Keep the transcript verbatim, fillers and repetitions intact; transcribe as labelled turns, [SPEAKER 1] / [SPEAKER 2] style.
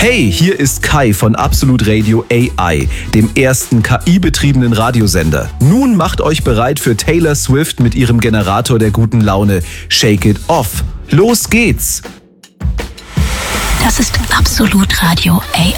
[SPEAKER 1] Hey, hier ist Kai von Absolut Radio A I, dem ersten K I-betriebenen Radiosender. Nun macht euch bereit für Taylor Swift mit ihrem Generator der guten Laune. Shake it off. Los geht's!
[SPEAKER 2] Das ist Absolut Radio A I.